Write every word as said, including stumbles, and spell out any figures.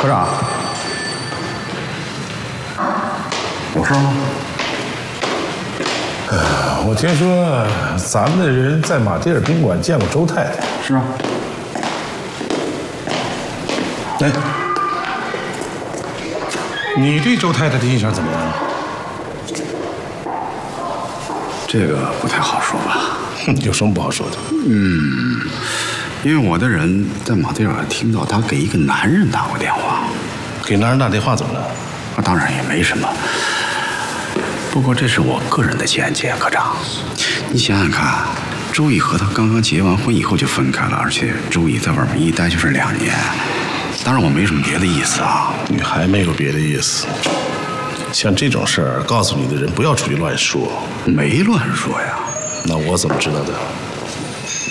科长，有事吗？ 呃，我听说咱们的人在马迭尔宾馆见过周太太。 是啊。 哎，你对周太太的印象怎么样？ 这个不太好说吧？ 哼，有什么不好说的？ 嗯，因为我的人在马迭尔听到他给一个男人打过电话。 给男人打电话怎么了？ 那当然也没什么。不过这是我个人的见解，科长。你想想看，周易和他刚刚结完婚以后就分开了，而且周易在外面一待就是两年。当然我没什么别的意思啊。 你还没有别的意思？像这种事儿，告诉你的人不要出去乱说。 没乱说呀。 那我怎么知道的？